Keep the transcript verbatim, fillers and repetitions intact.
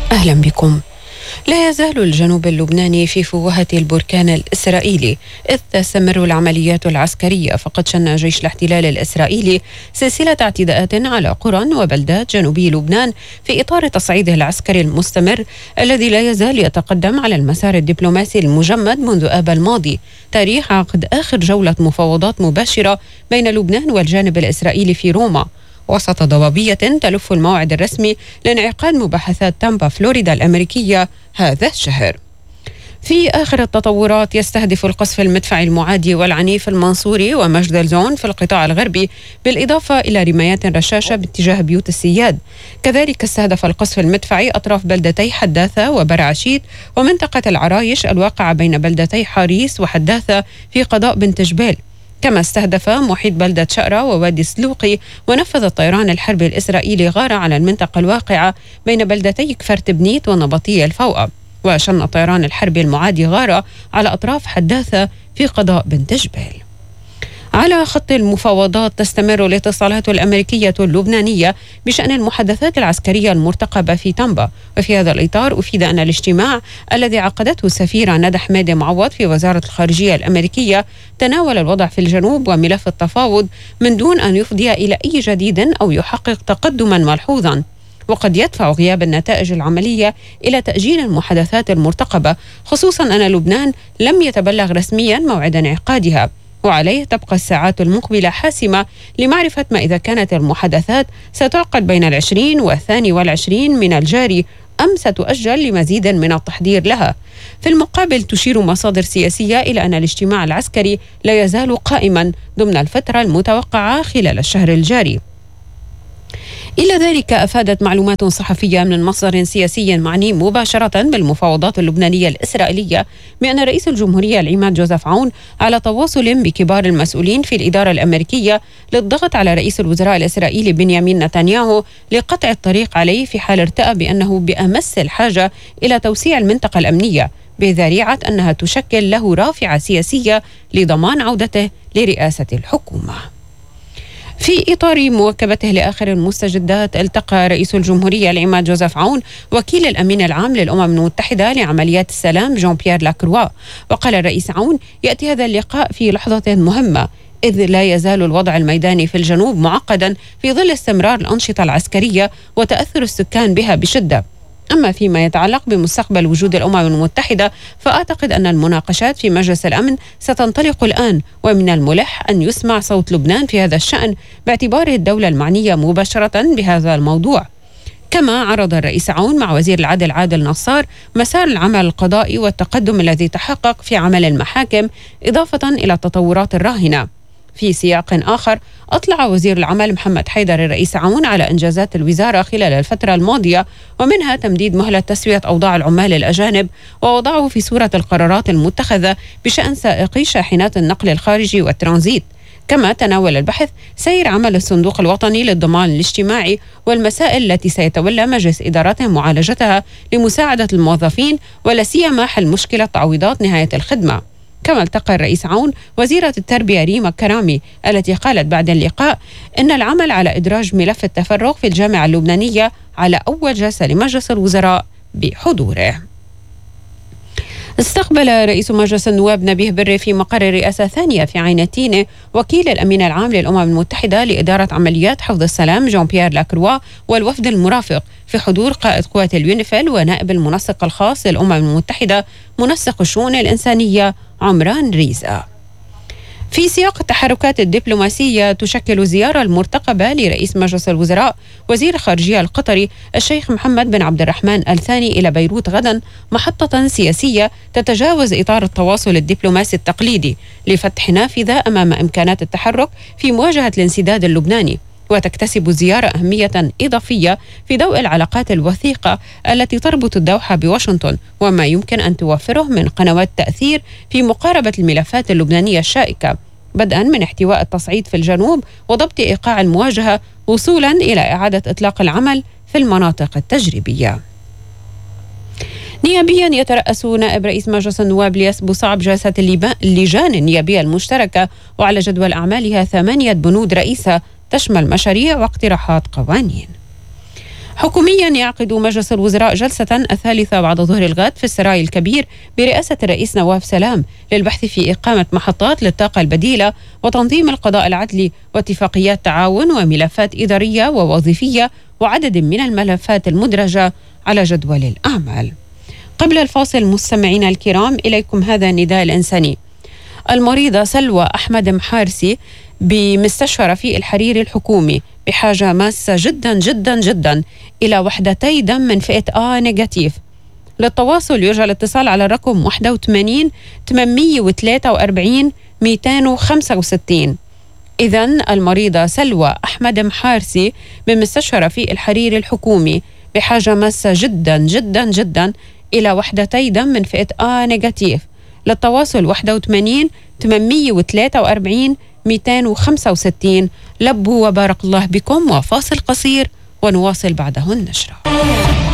أهلا بكم. لا يزال الجنوب اللبناني في فوهة البركان الإسرائيلي، إذ تستمر العمليات العسكرية، فقد شن جيش الاحتلال الإسرائيلي سلسلة اعتداءات على قرى وبلدات جنوبي لبنان في إطار تصعيده العسكري المستمر الذي لا يزال يتقدم على المسار الدبلوماسي المجمد منذ آب الماضي، تاريخ عقد آخر جولة مفاوضات مباشرة بين لبنان والجانب الإسرائيلي في روما، وسط ضبابية تلف الموعد الرسمي لانعقاد مباحثات تامبا فلوريدا الأمريكية هذا الشهر. في آخر التطورات، يستهدف القصف المدفعي المعادي والعنيف المنصوري ومجدل زون في القطاع الغربي، بالإضافة إلى رمايات رشاشة باتجاه بيوت السياد. كذلك استهدف القصف المدفعي أطراف بلدتي حداثة وبرعشيت ومنطقة العرايش الواقعة بين بلدتي حاريس وحداثة في قضاء بنت جبيل، كما استهدف محيط بلدة شقرة ووادي سلوقي. ونفذ الطيران الحربي الإسرائيلي غارة على المنطقة الواقعة بين بلدتي كفرت بنيت ونبطية الفوقة، وشن الطيران الحربي المعادي غارة على أطراف حداثة في قضاء بنت جبيل. على خط المفاوضات، تستمر الاتصالات الأمريكية اللبنانية بشأن المحادثات العسكرية المرتقبة في تامبا. وفي هذا الإطار، أفيد أن الاجتماع الذي عقدته السفيرة ندى حميدة معوض في وزارة الخارجية الأمريكية تناول الوضع في الجنوب وملف التفاوض من دون أن يفضي إلى أي جديد أو يحقق تقدما ملحوظا، وقد يدفع غياب النتائج العملية إلى تأجيل المحادثات المرتقبة، خصوصا أن لبنان لم يتبلغ رسميا موعد انعقادها، وعليه تبقى الساعات المقبلة حاسمة لمعرفة ما إذا كانت المحادثات ستعقد بين العشرين والثاني والعشرين من الجاري أم ستؤجل لمزيد من التحضير لها. في المقابل، تشير مصادر سياسية إلى أن الاجتماع العسكري لا يزال قائما ضمن الفترة المتوقعة خلال الشهر الجاري. إلى ذلك، أفادت معلومات صحفية من مصدر سياسي معني مباشرة بالمفاوضات اللبنانية الإسرائيلية بأن رئيس الجمهورية العماد جوزيف عون على تواصل بكبار المسؤولين في الإدارة الأمريكية للضغط على رئيس الوزراء الإسرائيلي بنيامين نتنياهو لقطع الطريق عليه في حال ارتأى بأنه بأمس الحاجة إلى توسيع المنطقة الأمنية، بذريعة أنها تشكل له رافعة سياسية لضمان عودته لرئاسة الحكومة. في إطار مواكبته لآخر المستجدات، التقى رئيس الجمهورية العماد جوزيف عون وكيل الأمين العام للأمم المتحدة لعمليات السلام جون بيير لاكروا. وقال الرئيس عون: يأتي هذا اللقاء في لحظة مهمة، إذ لا يزال الوضع الميداني في الجنوب معقدا في ظل استمرار الأنشطة العسكرية وتأثر السكان بها بشدة. أما فيما يتعلق بمستقبل وجود الأمم المتحدة، فأعتقد أن المناقشات في مجلس الأمن ستنطلق الآن، ومن الملح أن يسمع صوت لبنان في هذا الشأن باعتباره الدولة المعنية مباشرة بهذا الموضوع. كما عرض الرئيس عون مع وزير العدل عادل نصار مسار العمل القضائي والتقدم الذي تحقق في عمل المحاكم، إضافة إلى التطورات الراهنة. في سياق آخر، أطلع وزير العمل محمد حيدر الرئيس عون على إنجازات الوزارة خلال الفترة الماضية، ومنها تمديد مهلة تسوية أوضاع العمال الأجانب، ووضعه في صورة القرارات المتخذة بشأن سائقي شاحنات النقل الخارجي والترانزيت. كما تناول البحث سير عمل الصندوق الوطني للضمان الاجتماعي والمسائل التي سيتولى مجلس إدارته معالجتها لمساعدة الموظفين، ولا سيما حل مشكلة تعويضات نهاية الخدمة. كما التقى الرئيس عون وزيرة التربية ريما كرامي، التي قالت بعد اللقاء إن العمل على إدراج ملف التفرغ في الجامعة اللبنانية على أول جلسة لمجلس الوزراء بحضوره. استقبل رئيس مجلس النواب نبيه بري في مقر الرئاسة ثانية في عين التينة وكيل الأمين العام للأمم المتحدة لإدارة عمليات حفظ السلام جون بيير لاكروا والوفد المرافق، في حضور قائد قوات اليونيفيل ونائب المنسق الخاص للأمم المتحدة منسق الشؤون الإنسانية عمران ريزا. في سياق التحركات الدبلوماسية، تشكل الزيارة المرتقبة لرئيس مجلس الوزراء وزير الخارجية القطري الشيخ محمد بن عبد الرحمن الثاني إلى بيروت غدا محطة سياسية تتجاوز إطار التواصل الدبلوماسي التقليدي لفتح نافذة أمام إمكانات التحرك في مواجهة الانسداد اللبناني. وتكتسب الزيارة أهمية إضافية في ضوء العلاقات الوثيقة التي تربط الدوحة بواشنطن، وما يمكن أن توفره من قنوات تأثير في مقاربة الملفات اللبنانية الشائكة، بدءا من احتواء التصعيد في الجنوب وضبط إيقاع المواجهة، وصولا إلى إعادة إطلاق العمل في المناطق التجريبية. نيابيا، يترأس نائب رئيس مجلس النواب لياس بوصعب جلسة اللجان النيابية المشتركة، وعلى جدول أعمالها ثمانية بنود رئيسة تشمل مشاريع واقتراحات قوانين. حكوميا يعقد مجلس الوزراء جلسة الثالثة بعد ظهر الغد في السراي الكبير برئاسة الرئيس نواف سلام للبحث في إقامة محطات للطاقة البديلة وتنظيم القضاء العدلي واتفاقيات تعاون وملفات إدارية ووظيفية وعدد من الملفات المدرجة على جدول الأعمال. قبل الفاصل مستمعينا الكرام إليكم هذا النداء الإنساني. المريضة سلوى أحمد محارسي بمستشفى رفيق الحريري الحكومي بحاجة ماسة جدا جدا جدا إلى وحدتي دم من فئة آ نيجاتيف. للتواصل يرجى الاتصال على الرقم واحد وثمانين ثمانمئة وثلاثة وأربعين مئتين وخمسة وستين. إذن المريضة سلوى أحمد محارسي من مستشفى رفيق الحريري الحكومي بحاجة ماسة جدا جدا جدا إلى وحدتي دم من فئة آ نيجاتيف. للتواصل واحد وثمانين ثمانمئة وثلاثة وأربعين مئتين وخمسة وستين. لبوا وبارك الله بكم، وفاصل قصير ونواصل بعده النشرة.